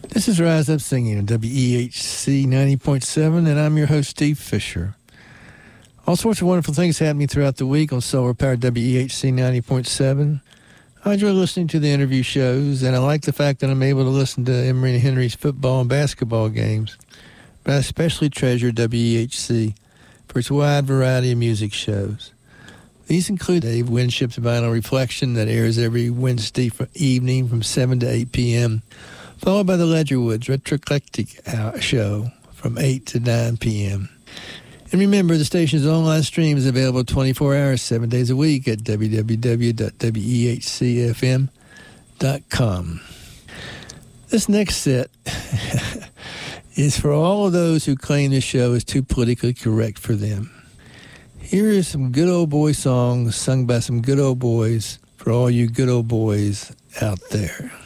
This is Rise Up Singing on WEHC 90.7, and I'm your host, Steve Fisher. All sorts of wonderful things happening throughout the week on Solar Powered WEHC 90.7. I enjoy listening to the interview shows, and I like the fact that I'm able to listen to Emory and Henry's football and basketball games. But I especially treasure WEHC for its wide variety of music shows. These include Dave Winship's Vinyl Reflection that airs every Wednesday evening from 7 to 8 p.m., followed by the Ledgerwoods Retroeclectic Show from 8 to 9 p.m. And remember, the station's online stream is available 24 hours, 7 days a week at www.wehcfm.com. This next set is for all of those who claim the show is too politically correct for them. Here is some good old boy songs sung by some good old boys for all you good old boys out there.